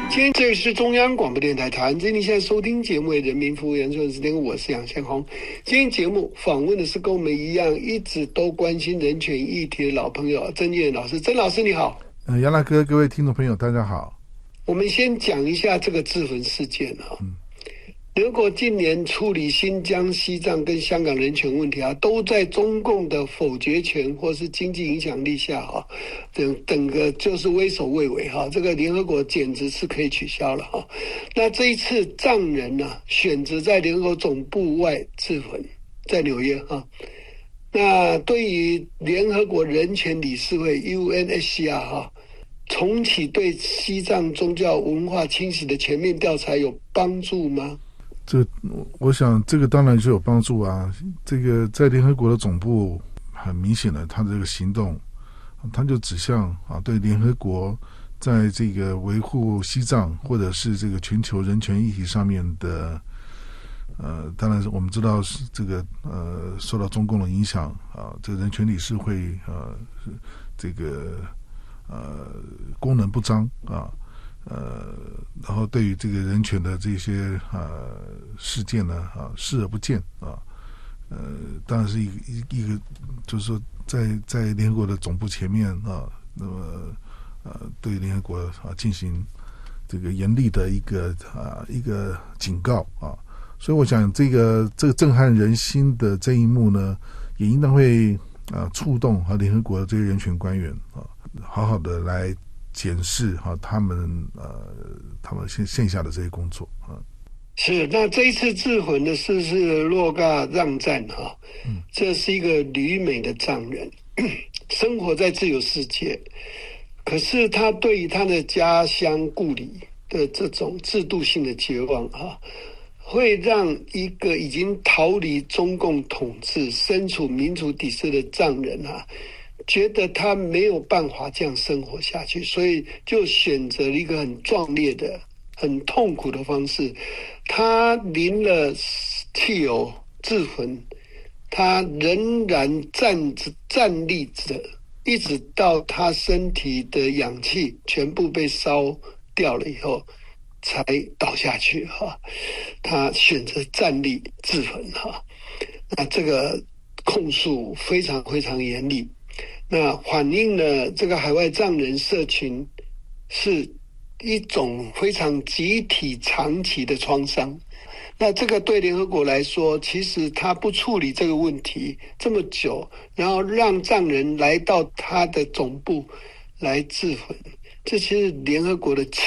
今天这里是中央广播电台台湾之音，现在收听节目为人民服务研究时间，我是杨宪宏。今天节目访问的是跟我们一样一直都关心人权议题的老朋友曾建老师。曾老师你好。 杨大哥，各位听众朋友大家好。 我们先讲一下这个自焚事件联合国近年处理新疆、西藏跟香港人权问题都在中共的否决权或是经济影响力下整个就是畏首畏尾这个联合国简直是可以取消了那这一次藏人选择在联合国总部外自焚，在纽约那对于联合国人权理事会 UNHCR 重启对西藏宗教文化清洗的全面调查有帮助吗？ 我想这个当然是有帮助啊。这个在联合国的总部很明显的，他的这个行动，他就指向对联合国在这个维护西藏或者是这个全球人权议题上面的，当然我们知道是这个受到中共的影响这个人权理事会这个功能不彰然后对于这个人权的这些事件呢视而不见当然是一个就是说在联合国的总部前面那么对联合国进行这个严厉的一个警告所以我想这个震撼人心的这一幕呢，也应当会触动联合国的这些人权官员好好的来检视他们线下的这些工作是。那这一次自焚的是洛嘎让赞这是一个旅美的藏人生活在自由世界，可是他对于他的家乡故里的这种制度性的绝望会让一个已经逃离中共统治身处民主体制的藏人觉得他没有办法这样生活下去，所以就选择了一个很壮烈的很痛苦的方式，他淋了汽油自焚，他仍然站立着，一直到他身体的氧气全部被烧掉了以后才倒下去他选择站立自焚那这个控诉非常非常严厉，那反映了这个海外藏人社群是一种非常集体长期的创伤。那这个对联合国来说，其实他不处理这个问题这么久，然后让藏人来到他的总部来自焚，这其实联合国的